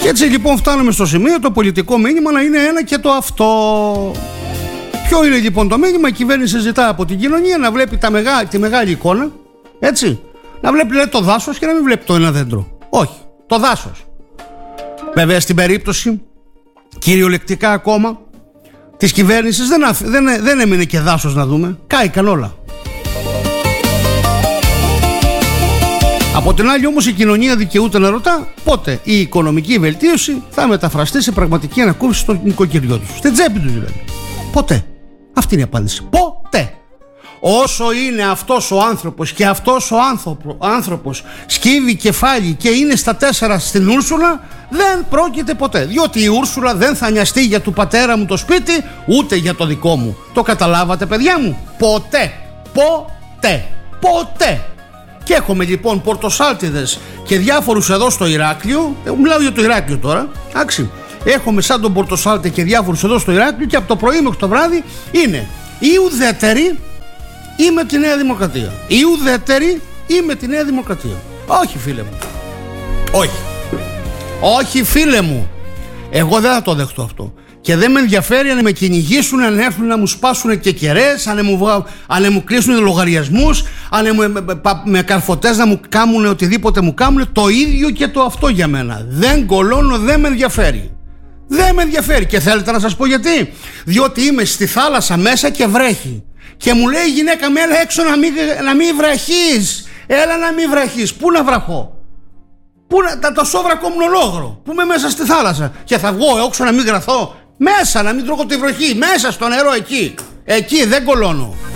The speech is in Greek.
Και έτσι λοιπόν φτάνουμε στο σημείο το πολιτικό μήνυμα να είναι ένα και το αυτό. Ποιο είναι λοιπόν το μήνυμα? Η κυβέρνηση ζητά από την κοινωνία να βλέπει τη μεγάλη εικόνα, έτσι. Να βλέπει, λέει, το δάσος και να μην βλέπει το ένα δέντρο. Όχι, το δάσος. Βέβαια στην περίπτωση κυριολεκτικά ακόμα της κυβέρνησης δεν έμεινε και δάσος να δούμε. Κάηκαν όλα. Από την άλλη όμως η κοινωνία δικαιούται να ρωτά πότε η οικονομική βελτίωση θα μεταφραστεί σε πραγματική ανακούφιση στο νοικοκυριό τους. Στην τσέπη τους δηλαδή. Ποτέ. Αυτή είναι η απάντηση. Ποτέ. Όσο είναι αυτός ο άνθρωπος και αυτός ο άνθρωπος σκύβει κεφάλι και είναι στα 4 στην Ούρσουλα, δεν πρόκειται ποτέ. Διότι η Ούρσουλα δεν θα νοιαστεί για του πατέρα μου το σπίτι, ούτε για το δικό μου. Το καταλάβατε, παιδιά μου? Ποτέ. Ποτέ. Ποτέ. Και έχουμε λοιπόν πορτοσάλτιδες και διάφορους εδώ στο Ηράκλειο. Μιλάω για το Ηράκλειο τώρα. Εντάξει. Έχουμε σαν τον Πορτοσάλτη και διάφορους εδώ στο Ηράκλειο και από το πρωί μέχρι το βράδυ είναι οι ουδέτεροι ή με τη Νέα Δημοκρατία. Οι ουδέτεροι ή με τη Νέα Δημοκρατία. Όχι, φίλε μου. Όχι. Όχι, φίλε μου. Εγώ δεν θα το δεχτώ αυτό. Και δεν με ενδιαφέρει αν με κυνηγήσουν, αν έρθουν να μου σπάσουν και κεραίες, αν μου κλείσουν λογαριασμούς, αν με καρφωτές να μου κάνουν οτιδήποτε μου κάνουν. Το ίδιο και το αυτό για μένα. Δεν κολώνω, δεν με ενδιαφέρει. Δεν με ενδιαφέρει. Και θέλετε να σας πω γιατί? Διότι είμαι στη θάλασσα μέσα και βρέχει. Και μου λέει η γυναίκα μου, έλα έξω να μην βραχείς. Έλα να μην βραχείς. Πού να βραχώ? Πού να το σόβρακο μονολόγρο που είμαι μέσα στη θάλασσα. Και θα βγω έξω να μην γραθώ? Μέσα να μην τρώγω τη βροχή. Μέσα στο νερό εκεί. Εκεί δεν κολώνω.